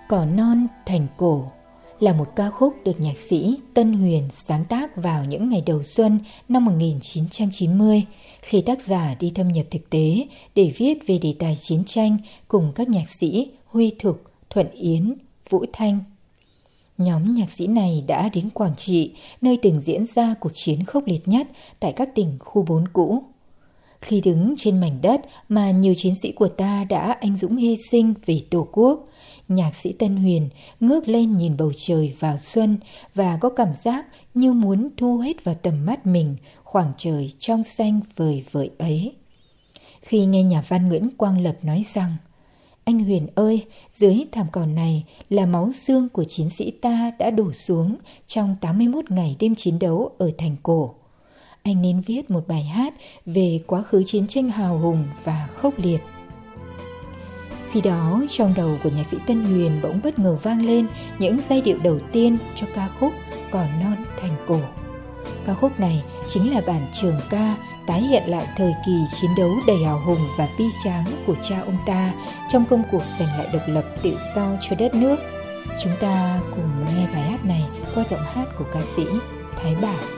Cỏ non thành cổ là một ca khúc được nhạc sĩ Tân Huyền sáng tác vào những ngày đầu xuân năm 1990 khi tác giả đi thâm nhập thực tế để viết về đề tài chiến tranh cùng các nhạc sĩ Huy Thục, Thuận Yến, Vũ Thanh. Nhóm nhạc sĩ này đã đến Quảng Trị, nơi từng diễn ra cuộc chiến khốc liệt nhất tại các tỉnh khu 4 cũ. Khi đứng trên mảnh đất mà nhiều chiến sĩ của ta đã anh dũng hy sinh vì Tổ quốc, nhạc sĩ Tân Huyền ngước lên nhìn bầu trời vào xuân và có cảm giác như muốn thu hết vào tầm mắt mình khoảng trời trong xanh vời vợi ấy. Khi nghe nhà văn Nguyễn Quang Lập nói rằng: "Anh Huyền ơi, dưới thảm cỏ này là máu xương của chiến sĩ ta đã đổ xuống trong 81 ngày đêm chiến đấu ở thành cổ. Anh nên viết một bài hát về quá khứ chiến tranh hào hùng và khốc liệt." Khi đó, trong đầu của nhạc sĩ Tân Huyền bỗng bất ngờ vang lên những giai điệu đầu tiên cho ca khúc Cỏ non thành cổ. Ca khúc này chính là bản trường ca tái hiện lại thời kỳ chiến đấu đầy hào hùng và bi tráng của cha ông ta trong công cuộc giành lại độc lập tự do cho đất nước. Chúng ta cùng nghe bài hát này qua giọng hát của ca sĩ Thái Bảo.